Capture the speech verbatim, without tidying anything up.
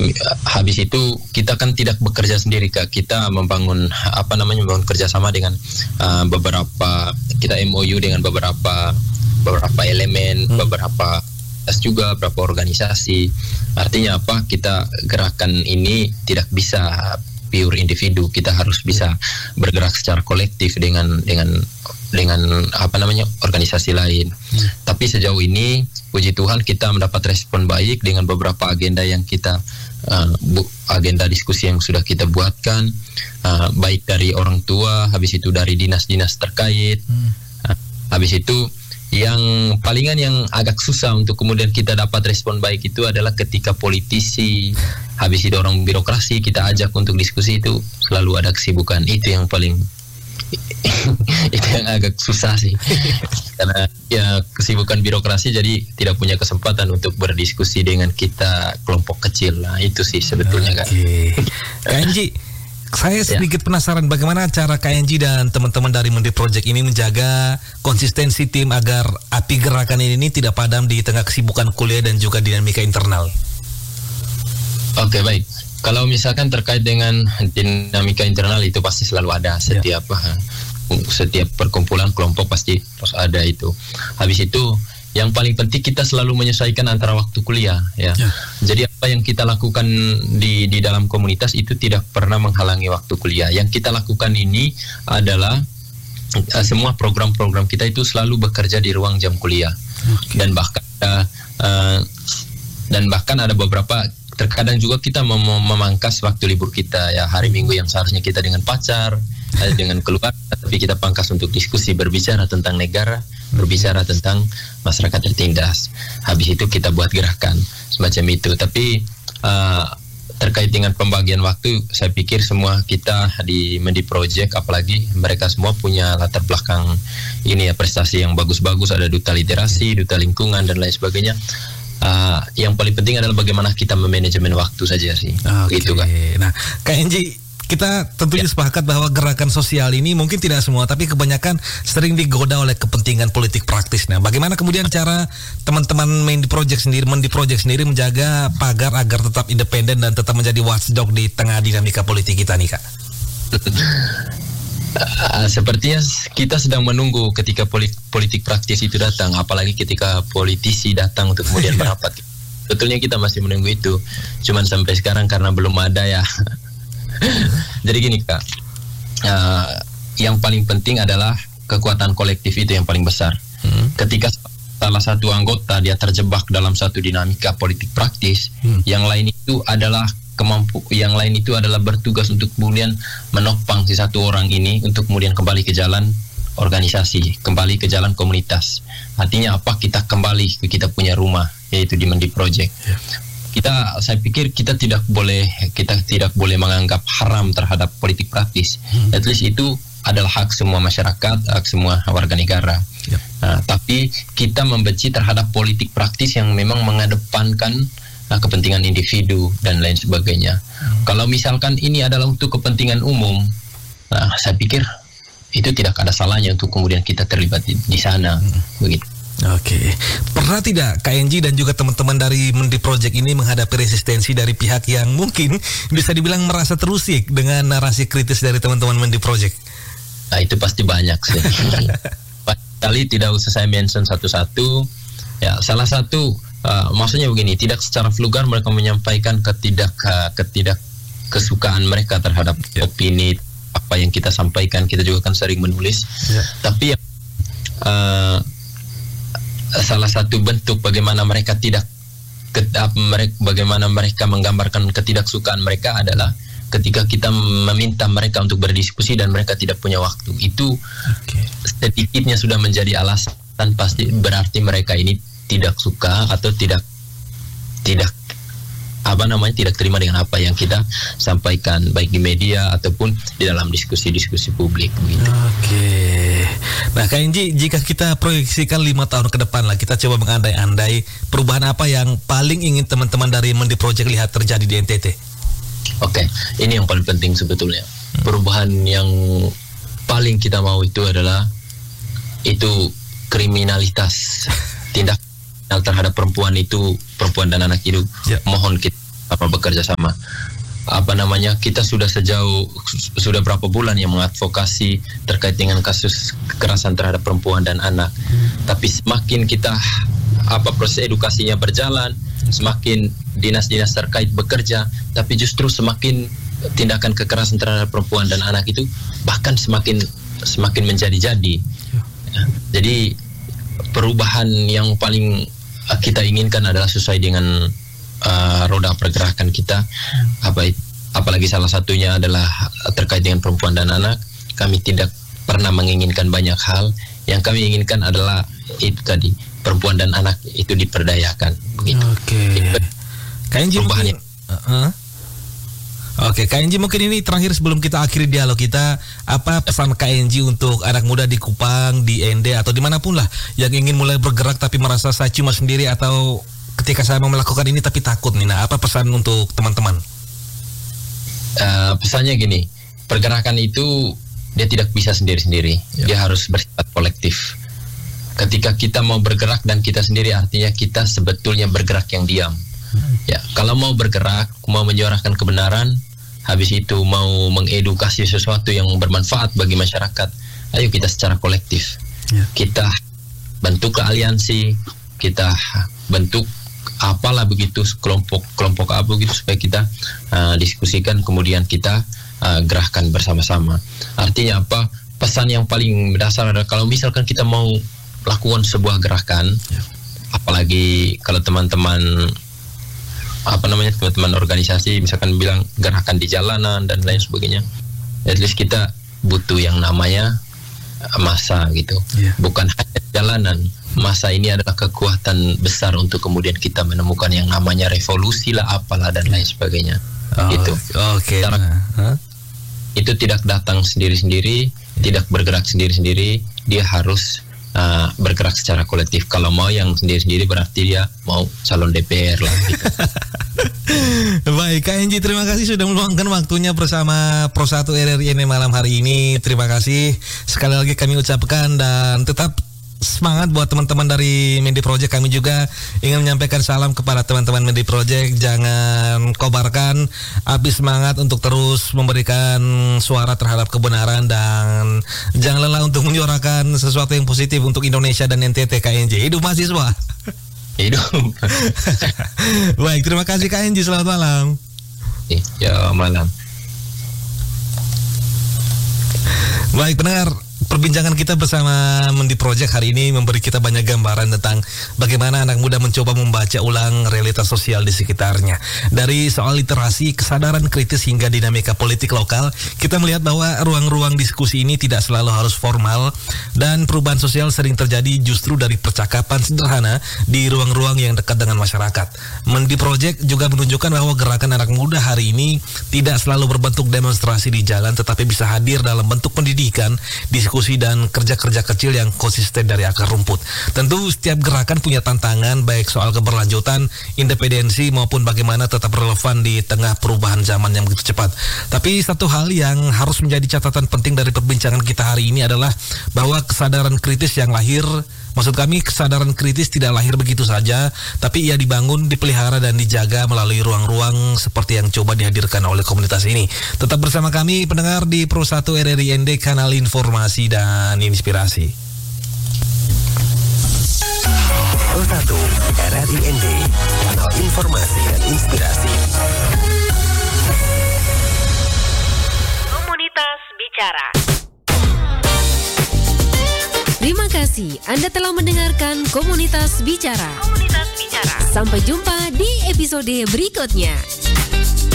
habis itu kita kan tidak bekerja sendiri Kak, kita membangun apa namanya membangun kerjasama dengan uh, beberapa, kita M O U dengan beberapa beberapa elemen, hmm. beberapa juga beberapa organisasi. Artinya apa? Kita gerakan ini tidak bisa pure individu, kita harus bisa bergerak secara kolektif dengan dengan dengan apa namanya organisasi lain. Hmm. Tapi sejauh ini puji Tuhan kita mendapat respon baik dengan beberapa agenda yang kita uh, bu, agenda diskusi yang sudah kita buatkan, uh, baik dari orang tua, habis itu dari dinas-dinas terkait. Hmm. Uh, habis itu yang palingan yang agak susah untuk kemudian kita dapat respon baik itu adalah ketika politisi, habis itu orang birokrasi kita ajak untuk diskusi, itu selalu ada kesibukan. Itu yang paling itu yang agak susah sih, karena ya kesibukan birokrasi jadi tidak punya kesempatan untuk berdiskusi dengan kita kelompok kecil. Nah itu sih sebetulnya Kak. Oke, Kak Enji, saya sedikit ya. penasaran bagaimana cara K N G dan teman-teman dari Mendip Project ini menjaga konsistensi tim agar api gerakan ini tidak padam di tengah kesibukan kuliah dan juga dinamika internal. Oke, baik. Kalau misalkan terkait dengan dinamika internal itu pasti selalu ada setiap ya. setiap perkumpulan kelompok pasti terus ada itu. Habis itu yang paling penting kita selalu menyesuaikan antara waktu kuliah ya. ya. Jadi apa yang kita lakukan di di dalam komunitas itu tidak pernah menghalangi waktu kuliah. Yang kita lakukan ini adalah uh, semua program-program kita itu selalu bekerja di ruang jam kuliah. Okay. Dan bahkan uh, uh, dan bahkan ada beberapa terkadang juga kita mem- memangkas waktu libur kita ya, hari Minggu yang seharusnya kita dengan pacar, dengan keluarga, tapi kita pangkas untuk diskusi, berbicara tentang negara, berbicara tentang masyarakat tertindas. Habis itu kita buat gerakan semacam itu. Tapi uh, terkait dengan pembagian waktu, saya pikir semua kita di Mendip Project, apalagi mereka semua punya latar belakang ini ya, prestasi yang bagus-bagus, ada duta literasi, duta lingkungan dan lain sebagainya. Uh, yang paling penting adalah bagaimana kita memanajemen waktu saja sih. Okay. Gitu kan. Nah, Kak Enji, kita tentunya ya. sepakat bahwa gerakan sosial ini mungkin tidak semua, tapi kebanyakan sering digoda oleh kepentingan politik praktis. Nah, bagaimana kemudian cara teman-teman Mendip Project sendiri, Mendip Project sendiri menjaga pagar agar tetap independen dan tetap menjadi watchdog di tengah dinamika politik kita nih, Kak? Uh, sepertinya kita sedang menunggu ketika politik, politik praktis itu datang, apalagi ketika politisi datang untuk kemudian merapat. Betulnya kita masih menunggu itu, cuman sampai sekarang karena belum ada ya. Jadi gini Kak, uh, yang paling penting adalah kekuatan kolektif, itu yang paling besar. Hmm. Ketika salah satu anggota dia terjebak dalam satu dinamika politik praktis, hmm. yang lain itu adalah kemampu, yang lain itu adalah bertugas untuk kemudian menopang si satu orang ini untuk kemudian kembali ke jalan organisasi, kembali ke jalan komunitas. Artinya apa? Kita kembali ke kita punya rumah, yaitu di Mendip Project. Yeah. Kita, saya pikir kita tidak boleh, kita tidak boleh menganggap haram terhadap politik praktis. Hmm. At least itu adalah hak semua masyarakat, hak semua warga negara. Yeah. Nah, tapi kita membenci terhadap politik praktis yang memang mengedepankan Nah, kepentingan individu dan lain sebagainya. Hmm. Kalau misalkan ini adalah untuk kepentingan umum, nah saya pikir itu tidak ada salahnya untuk kemudian kita terlibat di, di sana. Hmm. Begitu. Oke, pernah tidak K N G dan juga teman-teman dari Mendip Project ini menghadapi resistensi dari pihak yang mungkin bisa dibilang merasa terusik dengan narasi kritis dari teman-teman Mendip Project? Nah, itu pasti banyak sih. Kali tidak usah saya mention satu-satu. Ya, salah satu Uh, maksudnya begini, tidak secara vulgar mereka menyampaikan ketidak uh, ketidak kesukaan mereka terhadap yeah. opini apa yang kita sampaikan. Kita juga kan sering menulis, yeah. tapi uh, salah satu bentuk bagaimana mereka tidak ket, uh, mereka, bagaimana mereka menggambarkan ketidaksukaan mereka adalah ketika kita meminta mereka untuk berdiskusi dan mereka tidak punya waktu. Itu okay. sedikitnya sudah menjadi alasan, pasti berarti mereka ini tidak suka atau tidak tidak apa namanya tidak terima dengan apa yang kita sampaikan baik di media ataupun di dalam diskusi-diskusi publik begitu. Oke. Nah, Kak Enji, jika kita proyeksikan lima tahun ke depan lah, kita coba mengandai-andai perubahan apa yang paling ingin teman-teman dari Mendip Project lihat terjadi di N T T? Oke, ini yang paling penting sebetulnya. Hmm. Perubahan yang paling kita mau itu adalah itu kriminalitas tindak terhadap perempuan itu, perempuan dan anak itu, yeah. mohon kita apa bekerja sama. Apa namanya, kita sudah sejauh sudah berapa bulan yang mengadvokasi terkait dengan kasus kekerasan terhadap perempuan dan anak. Hmm. Tapi semakin kita apa proses edukasinya berjalan, semakin dinas-dinas terkait bekerja, tapi justru semakin tindakan kekerasan terhadap perempuan dan anak itu bahkan semakin semakin menjadi-jadi. Ya. Jadi perubahan yang paling kita inginkan adalah sesuai dengan Uh, roda pergerakan kita, apa apalagi salah satunya adalah terkait dengan perempuan dan anak. Kami tidak pernah menginginkan banyak hal. Yang kami inginkan adalah itu tadi, perempuan dan anak itu diperdayakan. Begitu. Oke. Kak Enji mungkin. Uh-huh. Oke, Kak Enji mungkin ini terakhir sebelum kita akhiri dialog kita, apa pesan Kak Enji untuk anak muda di Kupang, di N D atau dimanapun lah yang ingin mulai bergerak tapi merasa saya cuma sendiri atau ketika saya mau melakukan ini tapi takut nih, nah apa pesan untuk teman-teman? Uh, pesannya gini, pergerakan itu dia tidak bisa sendiri-sendiri, ya. Dia harus bersifat kolektif. Ketika kita mau bergerak dan kita sendiri, artinya kita sebetulnya bergerak yang diam. Hmm. Ya, kalau mau bergerak, mau menyuarakan kebenaran, habis itu mau mengedukasi sesuatu yang bermanfaat bagi masyarakat, ayo kita secara kolektif, ya. Kita bentuk aliansi, kita bentuk apalah begitu kelompok-kelompok apa gitu supaya kita uh, diskusikan, kemudian kita uh, gerahkan bersama-sama. Artinya apa? Pesan yang paling mendasar adalah kalau misalkan kita mau lakukan sebuah gerakan, ya. Apalagi kalau teman-teman apa namanya teman-teman organisasi misalkan bilang gerakan di jalanan dan lain sebagainya, at least kita butuh yang namanya massa gitu, ya. Bukan hanya jalanan. Masa ini adalah kekuatan besar untuk kemudian kita menemukan yang namanya revolusi lah, apalah dan lain sebagainya. Oh, gitu. Oke. Okay. Huh? Itu tidak datang sendiri-sendiri, yeah. Tidak bergerak sendiri-sendiri. Dia harus uh, bergerak secara kolektif. Kalau mau yang sendiri-sendiri berarti dia mau calon D P R lah. Gitu. Baik, Kak Enji, terima kasih sudah meluangkan waktunya bersama Pro satu R R I N D malam hari ini. Terima kasih sekali lagi kami ucapkan dan tetap semangat buat teman-teman dari Mendi Project. Kami juga ingin menyampaikan salam kepada teman-teman Mendi Project. Jangan kobarkan api semangat untuk terus memberikan suara terhadap kebenaran dan jangan lelah untuk menyuarakan sesuatu yang positif untuk Indonesia dan N T T. K N J, hidup mahasiswa. Hidup. Baik, terima kasih K N J, selamat malam. Ya, malam. Baik, pendengar, perbincangan kita bersama Mendi Project hari ini memberi kita banyak gambaran tentang bagaimana anak muda mencoba membaca ulang realitas sosial di sekitarnya. Dari soal literasi, kesadaran kritis hingga dinamika politik lokal, kita melihat bahwa ruang-ruang diskusi ini tidak selalu harus formal dan perubahan sosial sering terjadi justru dari percakapan sederhana di ruang-ruang yang dekat dengan masyarakat. Mendi Project juga menunjukkan bahwa gerakan anak muda hari ini tidak selalu berbentuk demonstrasi di jalan, tetapi bisa hadir dalam bentuk pendidikan, diskusi dan kerja-kerja kecil yang konsisten dari akar rumput. Tentu setiap gerakan punya tantangan, baik soal keberlanjutan, independensi maupun bagaimana tetap relevan di tengah perubahan zaman yang begitu cepat. Tapi satu hal yang harus menjadi catatan penting dari perbincangan kita hari ini adalah bahwa kesadaran kritis yang lahir, maksud kami kesadaran kritis tidak lahir begitu saja, tapi ia dibangun, dipelihara dan dijaga melalui ruang-ruang seperti yang coba dihadirkan oleh komunitas ini. Tetap bersama kami pendengar di Pro satu R R I N D, kanal informasi dan inspirasi. Pro satu R R I N D, kanal informasi dan inspirasi. Komunitas Bicara. Terima kasih Anda telah mendengarkan Komunitas Bicara. Komunitas Bicara. Sampai jumpa di episode berikutnya.